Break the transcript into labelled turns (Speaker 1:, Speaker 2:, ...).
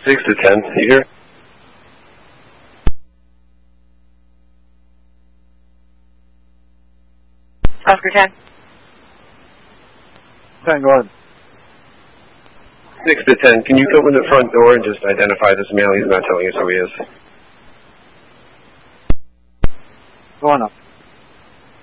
Speaker 1: 6 to 10, you hear?
Speaker 2: Oscar 10.
Speaker 3: 10, go ahead.
Speaker 1: 6 to 10, can you open the front door and just identify this male? He's not telling us who he is.
Speaker 3: Go on up.